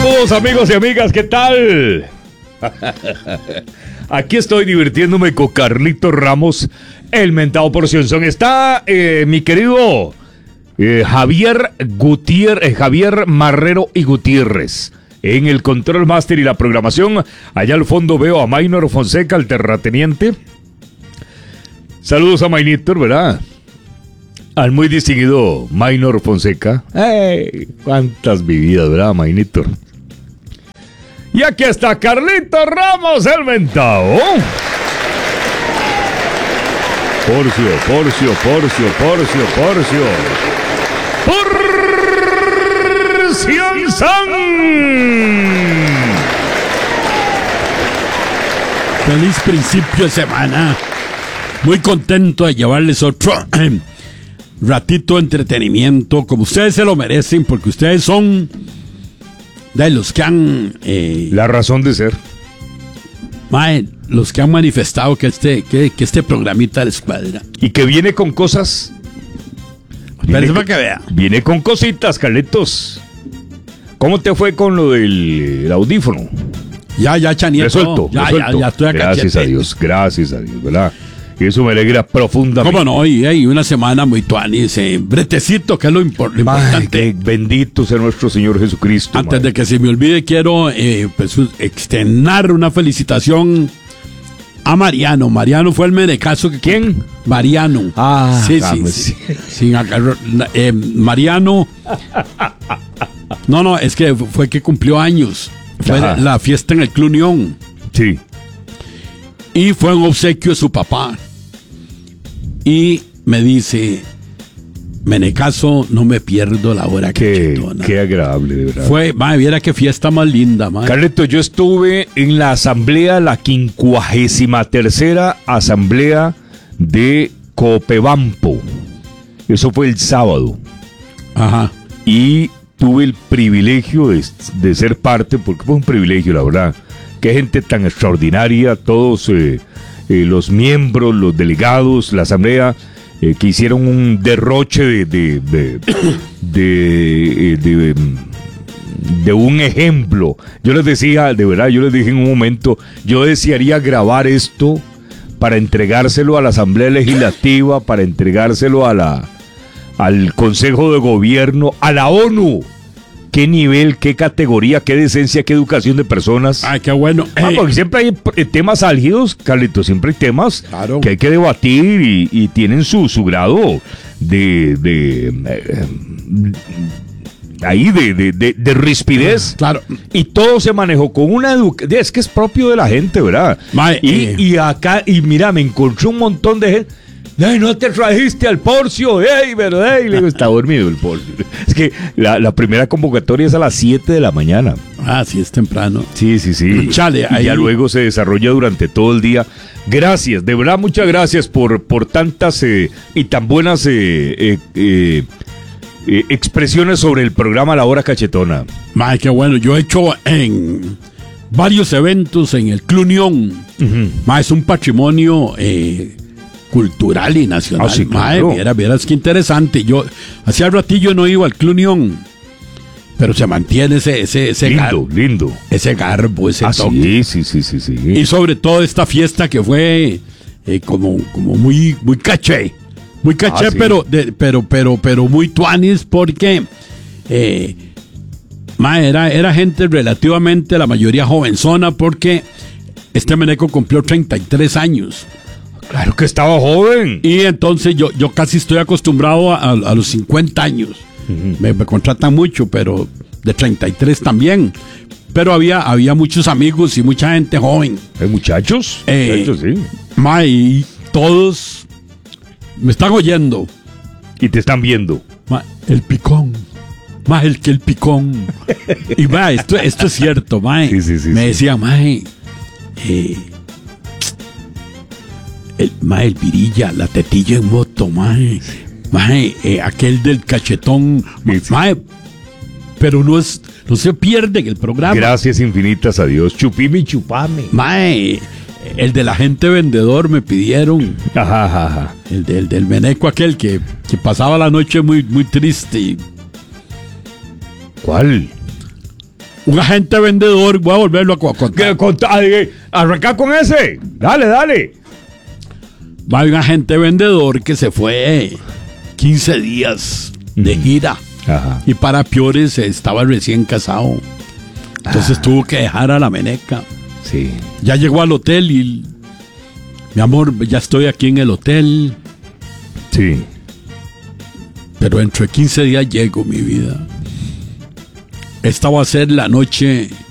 Saludos amigos y amigas, ¿qué tal? Aquí estoy divirtiéndome con Carlitos Ramos, el mentado por Sionson. Está mi querido Javier Marrero y Gutiérrez en el control master y la programación. Allá al fondo veo a Maynor Fonseca, el terrateniente. Saludos a Maynitor, ¿verdad? Al muy distinguido Maynor Fonseca. ¡Ey! ¡Cuántas vividas, ¿verdad, Maynitor? Y aquí está Carlitos Ramos, el mentao. Porcio. Sionson. Feliz principio de semana. Muy contento de llevarles otro ratito de entretenimiento, como ustedes se lo merecen, porque ustedes son de los que han... la razón de ser. Los que han manifestado que este programita les cuadra. Y que viene con cosas... Pero para que vea. Viene con cositas, Carlitos. ¿Cómo te fue con lo del audífono? Ya, Chaniel. Resuelto. Ya estoy acá. Gracias a Dios, ¿verdad? Y eso me alegra profundamente. ¿Cómo no? Y hay una semana muy tuanis, bretecito, que es lo importante. Bendito sea nuestro Señor Jesucristo. Antes de que se me olvide, quiero externar una felicitación a Mariano. Mariano fue el menecazo que... ¿Quién? Mariano. Sí. Mariano... No, es que fue que cumplió años. Fue la fiesta en el Club Unión. Sí. Y fue un obsequio de su papá. Y me dice, menecazo, no me pierdo la hora cachetona. Qué agradable, de verdad. Viera qué fiesta más linda, Carleto, yo estuve en la asamblea, la 53ª asamblea de Copebampo. Eso fue el sábado. Ajá. Y tuve el privilegio de ser parte, porque fue un privilegio, la verdad. Qué gente tan extraordinaria, todos los miembros, los delegados, la asamblea, que hicieron un derroche de un ejemplo. Yo les decía, de verdad, yo les dije en un momento, yo desearía grabar esto para entregárselo a la Asamblea Legislativa, para entregárselo al Consejo de Gobierno, a la ONU. ¿Qué nivel, qué categoría, qué decencia, qué educación de personas? Ay, qué bueno. Porque siempre hay temas álgidos, Carlitos, siempre hay temas claro, que hay que debatir y tienen su grado de rispidez. Claro. Y todo se manejó con una educación. Es que es propio de la gente, ¿verdad? Y acá, y mira, me encontré un montón de gente. ¡Ay, no te trajiste al Porcio! ¡Ey, verdad! Y le digo, está dormido el Porcio. Es que la primera convocatoria es a las 7 de la mañana. Sí, es temprano. Sí. Chale, y ya luego se desarrolla durante todo el día. Gracias, de verdad, muchas gracias por tantas y tan buenas expresiones sobre el programa La Hora Cachetona. Qué bueno. Yo he hecho en varios eventos en el Club Unión. Uh-huh. Es un patrimonio... cultural y nacional. Sí, claro. Vieras qué interesante. Yo hacía ratillo no iba al Club Unión, pero se mantiene ese lindo. Ese garbo, ese toque. Sí. Y sobre todo esta fiesta que fue como muy caché. Muy caché, sí. pero muy tuanis porque era gente relativamente, la mayoría jovenzona, porque este meneco cumplió 33 años. Claro que estaba joven. Y entonces yo casi estoy acostumbrado a los 50 años. Uh-huh. Me contratan mucho, pero de 33 también. Pero había muchos amigos y mucha gente joven. ¿Hay muchachos? Sí. Y todos me están oyendo. Y te están viendo. El picón. El picón. Y esto es cierto, Sí, me decía, el virilla, la tetilla en moto, aquel del cachetón, pero no se pierde en el programa. Gracias infinitas a Dios. Chupime y chupame. El de la gente vendedor me pidieron. Ajá. El del meneco aquel que pasaba la noche muy, muy triste. ¿Cuál? Un agente vendedor, voy a volverlo a contar. Arranca con ese. Dale. Va un agente vendedor que se fue 15 días de gira. Ajá. Y para peores estaba recién casado. Entonces tuvo que dejar a la meneca. Sí. Ya llegó al hotel y... Mi amor, ya estoy aquí en el hotel. Sí. Pero dentro de 15 días llego, mi vida. Esta va a ser la noche